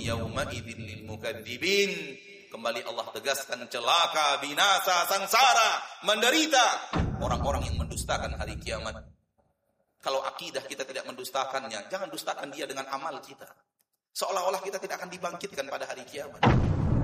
yauma idzin lil mukadzibin. Kembali Allah tegaskan, celaka, binasa, sangsara, menderita orang-orang yang mendustakan hari kiamat. Kalau akidah kita tidak mendustakannya, jangan dustakan dia dengan amal kita. Seolah-olah kita tidak akan dibangkitkan pada hari kiamat.